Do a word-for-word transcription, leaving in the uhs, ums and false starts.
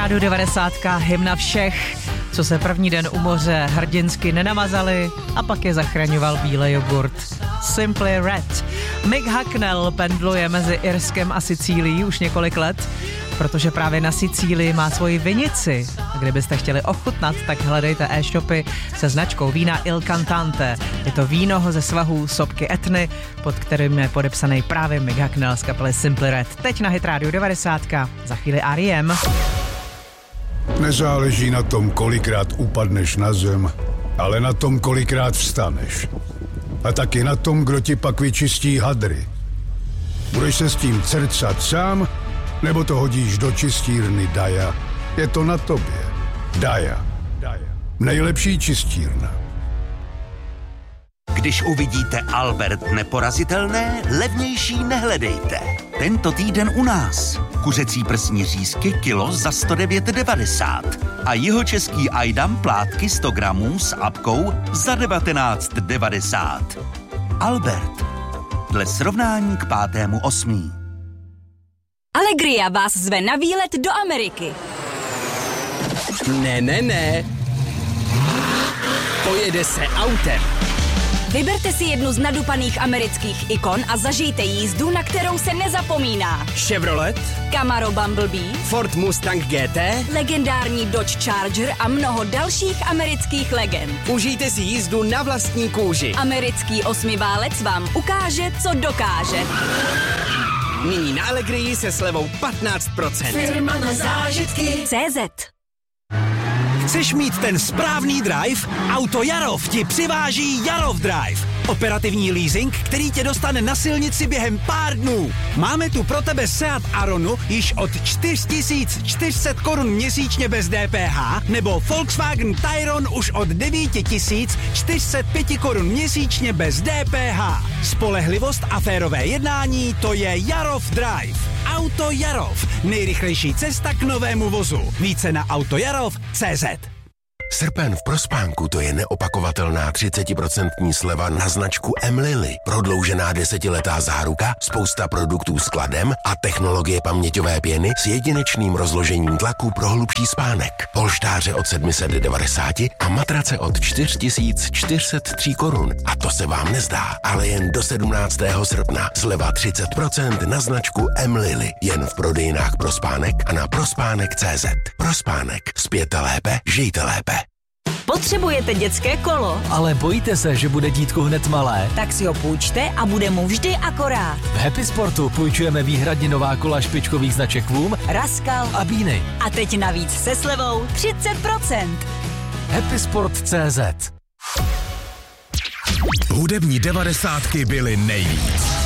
Rádio devadesát, hymna všech, co se první den u moře hrdinsky nenamazali a pak je zachraňoval bílej jogurt. Simply Red. Mick Hucknall pendluje mezi Irskem a Sicílií už několik let, protože právě na Sicílii má svoji vinici. A kdybyste chtěli ochutnat, tak hledejte e-shopy se značkou vína Il Cantante. Je to víno ze svahů sopky Etny, pod kterým je podepsaný právě Mick Hucknall z kapely Simply Red. Teď na Hit Radio devadesát, za chvíli R E M. Nezáleží na tom, kolikrát upadneš na zem, ale na tom, kolikrát vstaneš. A taky na tom, kdo ti pak vyčistí hadry. Budeš se s tím cercat sám, nebo to hodíš do čistírny Daja? Je to na tobě. Daja. Nejlepší čistírna. Když uvidíte Albert neporazitelné, levnější nehledejte. Tento týden u nás. Kuřecí prsní řízky kilo za sto devět devadesát a jihočeský Ajdam plátky sto gramů s apkou za devatenáct devadesát. Albert. Dle srovnání k pátému osmý. Allegria vás zve na výlet do Ameriky. Ne, ne, ne. Pojede se autem. Vyberte si jednu z nadupaných amerických ikon a zažijte jízdu, na kterou se nezapomíná. Chevrolet, Camaro Bumblebee, Ford Mustang G T, legendární Dodge Charger a mnoho dalších amerických legend. Užijte si jízdu na vlastní kůži. Americký osmiválec vám ukáže, co dokáže. Nyní na Allegrii se slevou patnáct procent. Firma na zážitky. C Z. Chceš mít ten správný drive? Auto Jarov ti přiváží Jarov Drive. Operativní leasing, který tě dostane na silnici během pár dnů. Máme tu pro tebe Seat Aronu již od čtyři tisíce čtyři sta korun měsíčně bez D P H nebo Volkswagen Tayron už od devět tisíc čtyři sta pět korun měsíčně bez D P H. Spolehlivost a férové jednání, to je Jarov Drive. Auto Jarov. Nejrychlejší cesta k novému vozu. Více na autojarov tečka cé zet. Srpen v Prospánku, to je neopakovatelná třicetiprocentní sleva na značku M-Lily. Prodloužená desetiletá záruka, spousta produktů s kladem a technologie paměťové pěny s jedinečným rozložením tlaku pro hlubší spánek. Polštáře od sedm set devadesát a matrace od čtyři tisíce čtyři sta tři korun. A to se vám nezdá, ale jen do sedmnáctého srpna. Sleva třicet procent na značku M-Lily. Jen v prodejnách Prospánek a na prospánek tečka cé zet. Prospánek. Spěte lépe, žijte lépe. Potřebujete dětské kolo? Ale bojíte se, že bude dítko hned malé? Tak si ho půjčte a bude mu vždy akorát. V Happy Sportu půjčujeme výhradně nová kola špičkových značek Vům, Raskal a Bíny. A teď navíc se slevou třicet procent. Happy Sport tečka cé zet. Hudební devadesátky byly nejvíc.